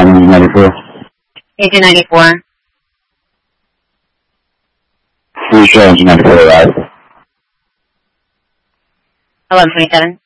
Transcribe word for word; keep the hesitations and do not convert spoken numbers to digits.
Um, ninety-four. Agent ninety-four. Free show, Engine ninety-four, right? eleven twenty-seven.